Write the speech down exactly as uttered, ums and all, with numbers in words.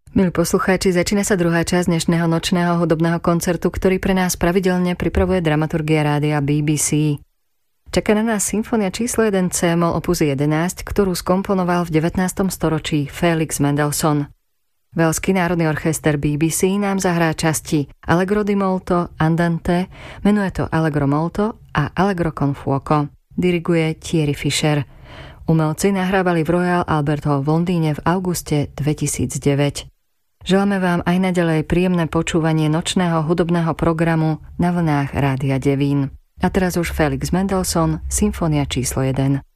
Milí poslucháči, začína sa druhá časť dnešného nočného hudobného koncertu, ktorý pre nás pravidelne pripravuje dramaturgia rádia bé bé cé. Čaká na nás symfónia číslo jeden C-moll opus jedenásť, ktorú skomponoval v devätnástom storočí Felix Mendelssohn. Velský národný orchester bé bé cé nám zahrá časti Allegro di molto, Andante, menuje to Allegro molto a Allegro con fuoco. Diriguje Thierry Fischer. Umelci nahrávali v Royal Albert Hall v Londýne v auguste dvetisícdeväť. Želáme vám aj naďalej príjemné počúvanie nočného hudobného programu na vlnách Rádia Devín. A teraz už Felix Mendelssohn, symfónia číslo jeden.